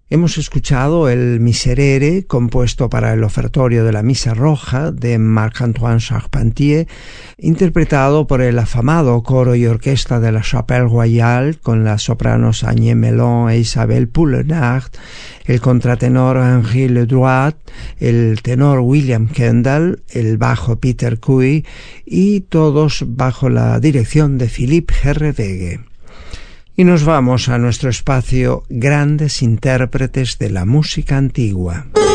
Hemos escuchado el Miserere, compuesto para el ofertorio de la Misa Roja de Marc-Antoine Charpentier, interpretado por el afamado coro y orquesta de la Chapelle Royale, con las sopranos Agnès Mellon e Isabelle Poulenard, el contratenor Henri Ledroit, el tenor William Kendall, el bajo Peter Cui, y todos bajo la dirección de Philippe Herreweghe. Y nos vamos a nuestro espacio Grandes Intérpretes de la Música Antigua.